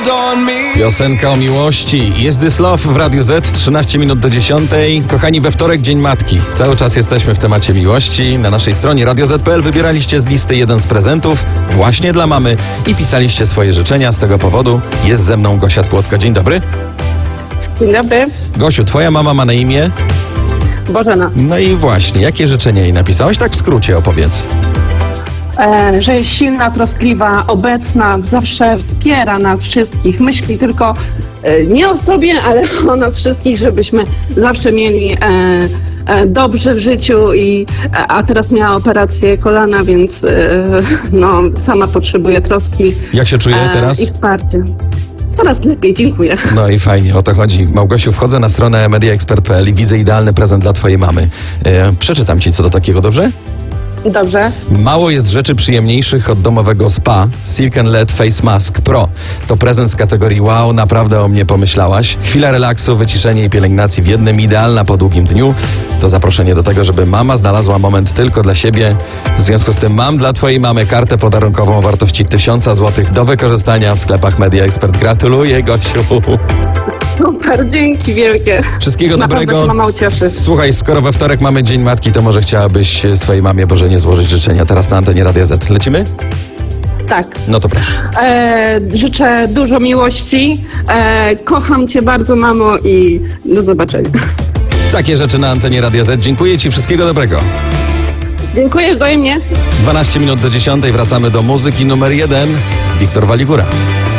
Piosenka o miłości. Jest This Love w Radiu Z, 13 minut do 10. Kochani, we wtorek Dzień Matki. Cały czas jesteśmy w temacie miłości. Na naszej stronie radioz.pl wybieraliście z listy jeden z prezentów właśnie dla mamy i pisaliście swoje życzenia z tego powodu. Jest ze mną Gosia z Płocka. Dzień dobry. Dzień dobry. Gosiu, twoja mama ma na imię? Bożena. No i właśnie, jakie życzenie jej napisałaś? Tak w skrócie opowiedz. Że jest silna, troskliwa, obecna, zawsze wspiera nas wszystkich. Myśli tylko nie o sobie, ale o nas wszystkich, żebyśmy zawsze mieli dobrze w życiu, a teraz miała operację kolana, więc sama potrzebuje troski. Jak się czuje teraz? I wsparcia. Coraz lepiej, dziękuję. No i fajnie, o to chodzi. Małgosiu, wchodzę na stronę mediaexpert.pl i widzę idealny prezent dla twojej mamy. Przeczytam ci co do takiego, dobrze? Dobrze. Mało jest rzeczy przyjemniejszych od domowego spa. Silk & LED Face Mask Pro. To prezent z kategorii wow, naprawdę o mnie pomyślałaś. Chwila relaksu, wyciszenie i pielęgnacji w jednym, idealna po długim dniu. To zaproszenie do tego, żeby mama znalazła moment tylko dla siebie. W związku z tym mam dla twojej mamy kartę podarunkową o wartości 1000 zł do wykorzystania w sklepach Media Expert. Gratuluję, Gosiu. Super, dzięki wielkie. Wszystkiego dobrego. Naprawdę się mama ucieszy. Słuchaj, skoro we wtorek mamy Dzień Matki, to może chciałabyś swojej mamie Bożenie złożyć życzenia teraz na antenie Radia Z. Lecimy? Tak. No to proszę. Życzę dużo miłości. Kocham cię bardzo, mamo, i do zobaczenia. Takie rzeczy na antenie Radia Z. Dziękuję ci, wszystkiego dobrego. Dziękuję wzajemnie. 12 minut do 10. Wracamy do muzyki numer 1. Wiktor Waligura.